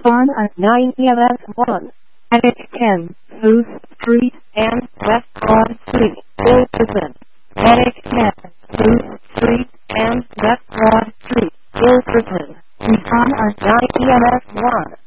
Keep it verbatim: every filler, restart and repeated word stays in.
on a nine E M S one, Attic ten, Booth Street and West Broad Street, Ilfracombe. Attic ten, Booth Street and West Broad Street, Ilfracombe. On a nine E M S one.